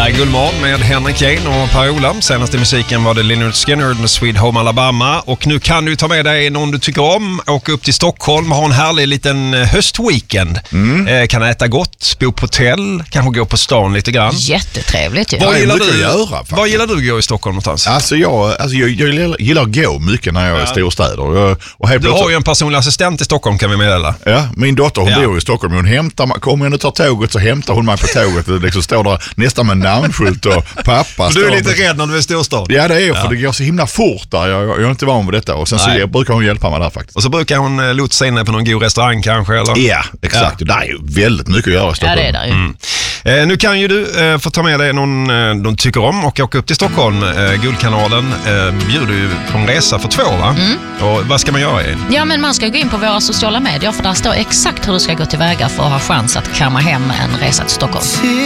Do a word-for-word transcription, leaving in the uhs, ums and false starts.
Där är Guldmorgon med Henrik Jane och Per-Ola. Senaste musiken var det Lynyrd Skynyrd med Sweet Home Alabama. Och nu kan du ta med dig någon du tycker om, åka upp till Stockholm, ha en härlig liten höstweekend. Mm. Eh, kan äta gott, bo på hotell, kanske gå på stan lite grann. Jättetrevligt ju. Vad gillar du göra, Vad gillar du att gå i Stockholm någonstans? Alltså jag, alltså jag, jag gillar, gillar att gå mycket när jag är i storstäder. Och, och du har ju en personlig assistent i Stockholm, kan vi meddela. Ja, min dotter hon ja. bor i Stockholm. Hon hämtar, kommer jag och tar tåget så hämtar hon mig på tåget och liksom står där nästan med namnskylt och pappa. Du är lite rädd när du är i storstad. Ja, det är jag, för ja. det går så himla fort där. Jag, jag är inte van vid detta. Och sen Nej. så brukar hon hjälpa mig där faktiskt. Och så brukar hon lotsa in på någon god restaurang kanske, eller? Ja, exakt. Ja. Det är ju väldigt mycket att göra i Stockholm. Ja, det är det ju. Mm. Eh, nu kan ju du eh, få ta med dig någon eh, de tycker om och åka upp till Stockholm. Eh, Guldkanalen eh, bjuder ju på en resa för två, va? Mm. Och vad ska man göra i? Ja, men man ska gå in på våra sociala medier, för där står exakt hur du ska gå tillväga för att ha chans att kamma hem en resa till Stockholm.